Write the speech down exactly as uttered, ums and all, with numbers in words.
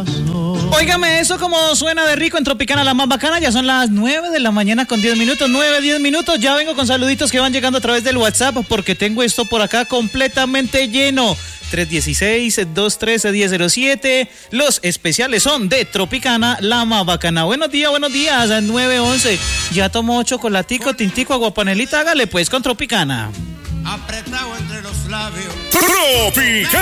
corazón. Óigame eso como suena de rico en Tropicana, la más bacana. Ya son las nueve de la mañana con diez minutos, nueve, diez minutos. Ya vengo con saluditos que van llegando a través del WhatsApp porque tengo esto por acá completamente lleno. tres uno seis, dos uno tres, uno cero cero siete. Los especiales son de Tropicana, la más bacana. Buenos días, buenos días. nueve once. Ya tomó chocolatico, tintico, aguapanelita. Hágale pues con Tropicana. Apretado entre los labios. Tropicana.